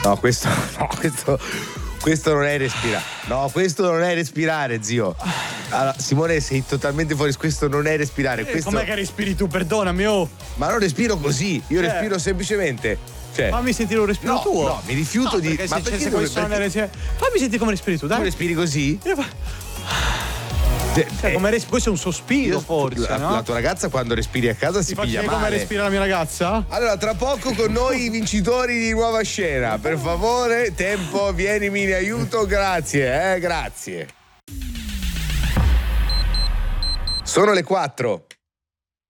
No, questo non è respirare. No, questo non è respirare, zio. Allora, Simone, sei totalmente fuori. Questo non è respirare. Com'è che respiri tu? Perdonami, oh. Ma non respiro così. Io respiro semplicemente. Cioè, fammi sentire un respiro tuo. No, mi rifiuto di. Ma perché fammi sentire come respiri tu, dai. Tu respiri così? Questo è un sospiro, forse. La tua ragazza quando respiri a casa si piglia male. Come respira la mia ragazza? Allora, tra poco con noi i vincitori di Nuova Scena. Per favore, tempo, vienimi in aiuto, grazie, grazie. Sono le 4.